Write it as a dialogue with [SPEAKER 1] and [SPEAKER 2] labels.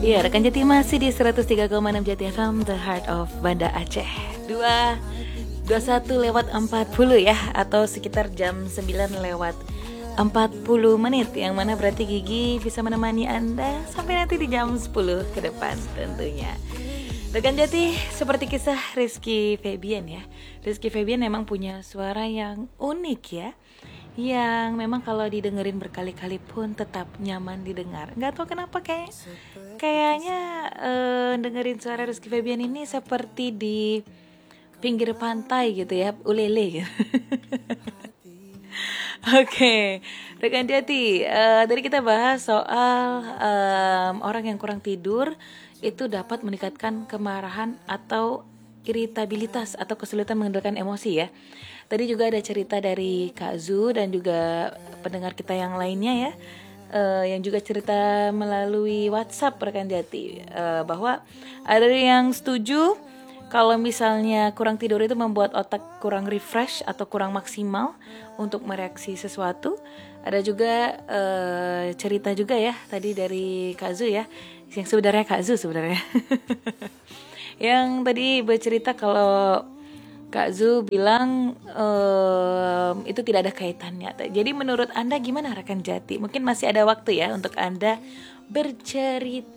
[SPEAKER 1] Iya, rekan Jati masih di 103,6 Jati FM, The Heart of Banda Aceh. 21 lewat 40 ya, atau sekitar jam 9 lewat 40 menit, yang mana berarti Gigi bisa menemani Anda sampai nanti di jam 10 ke depan tentunya. Rekan Jati, seperti kisah Rizky Febian ya. Rizky Febian memang punya suara yang unik ya, yang memang kalau didengerin berkali-kali pun tetap nyaman didengar. Nggak tahu kenapa kayaknya dengerin suara Rizky Febian ini seperti di pinggir pantai gitu ya, ulele gitu. Oke, rekan Jati, tadi kita bahas soal orang yang kurang tidur itu dapat meningkatkan kemarahan atau iritabilitas atau kesulitan mengendalikan emosi ya. Tadi juga ada cerita dari Kak Zu dan juga pendengar kita yang lainnya ya, yang juga cerita melalui WhatsApp rekan Jati, bahwa ada yang setuju kalau misalnya kurang tidur itu membuat otak kurang refresh atau kurang maksimal untuk mereaksi sesuatu. Ada juga cerita juga ya tadi dari Kak Zu ya, yang sebenarnya Kak Zu sebenarnya yang tadi bercerita kalau Kak Zu bilang itu tidak ada kaitannya. Jadi menurut Anda gimana rekan Jati? Mungkin masih ada waktu ya untuk Anda bercerita.